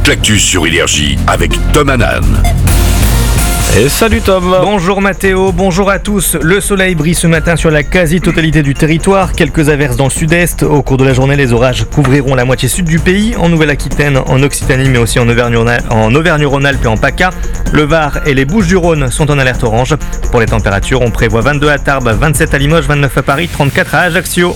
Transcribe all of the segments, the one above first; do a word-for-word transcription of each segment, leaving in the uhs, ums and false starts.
toute l'actu sur Énergie avec Tom Hanan. Et salut Tom. Bonjour Mathéo, bonjour à tous. Le soleil brille ce matin sur la quasi-totalité du territoire. Quelques averses dans le sud-est. Au cours de la journée, les orages couvriront la moitié sud du pays, en Nouvelle-Aquitaine, en Occitanie, mais aussi en Auvergne-Rhône-Alpes et en PACA. Le Var et les Bouches-du-Rhône sont en alerte orange. Pour les températures, on prévoit vingt-deux à Tarbes, vingt-sept à Limoges, vingt-neuf à Paris, trente-quatre à Ajaccio.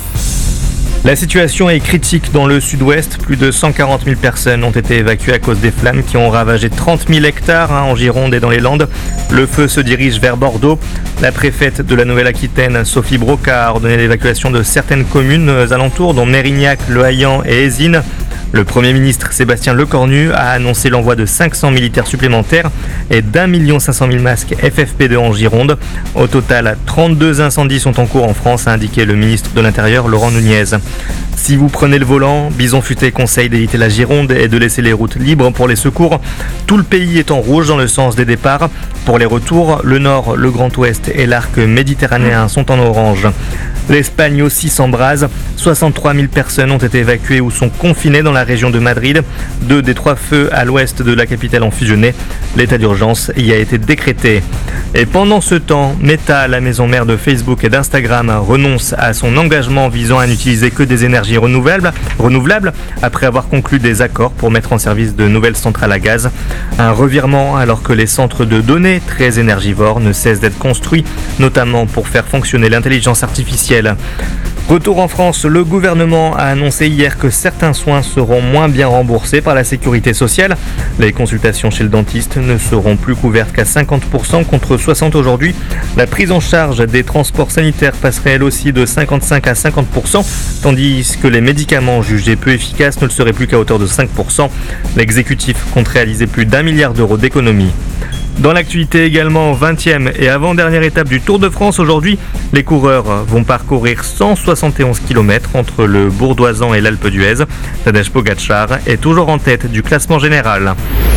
La situation est critique dans le sud-ouest. Plus de cent quarante mille personnes ont été évacuées à cause des flammes qui ont ravagé trente mille hectares hein, en Gironde et dans les Landes. Le feu se dirige vers Bordeaux. La préfète de la Nouvelle-Aquitaine, Sophie Broca, a ordonné l'évacuation de certaines communes alentours, dont Mérignac, Le Haillan et Ézines. Le Premier ministre Sébastien Lecornu a annoncé l'envoi de cinq cents militaires supplémentaires et d'un million cinq cent mille masques F F P deux en Gironde. Au total, trente-deux incendies sont en cours en France, a indiqué le ministre de l'Intérieur Laurent Nunez. Si vous prenez le volant, Bison Futé conseille d'éviter la Gironde et de laisser les routes libres pour les secours. Tout le pays est en rouge dans le sens des départs. Pour les retours, le Nord, le Grand Ouest et l'arc méditerranéen sont en orange. L'Espagne aussi s'embrase. soixante-trois mille personnes ont été évacuées ou sont confinées dans la région de Madrid. Deux des trois feux à l'ouest de la capitale ont fusionné. L'état d'urgence y a été décrété. Et pendant ce temps, Meta, la maison mère de Facebook et d'Instagram, renonce à son engagement visant à n'utiliser que des énergies renouvelables, renouvelables après avoir conclu des accords pour mettre en service de nouvelles centrales à gaz. Un revirement alors que les centres de données très énergivores ne cessent d'être construits, notamment pour faire fonctionner l'intelligence artificielle. Retour en France, le gouvernement a annoncé hier que certains soins seront moins bien remboursés par la sécurité sociale. Les consultations chez le dentiste ne seront plus couvertes qu'à cinquante pour cent contre soixante pour cent aujourd'hui. La prise en charge des transports sanitaires passerait elle aussi de cinquante-cinq à cinquante pour cent, tandis que les médicaments jugés peu efficaces ne le seraient plus qu'à hauteur de cinq pour cent. L'exécutif compte réaliser plus d'un milliard d'euros d'économies. Dans l'actualité également, vingtième et avant-dernière étape du Tour de France aujourd'hui, les coureurs vont parcourir cent soixante et onze kilomètres entre le Bourdoisan et l'Alpe d'Huez. Tadej Pogačar est toujours en tête du classement général.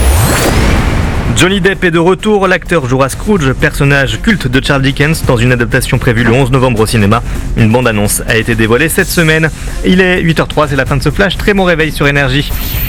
Johnny Depp est de retour, l'acteur jouera Scrooge, personnage culte de Charles Dickens, dans une adaptation prévue le onze novembre au cinéma. Une bande-annonce a été dévoilée cette semaine. Il est huit heures zéro trois, c'est la fin de ce flash, très bon réveil sur Énergie.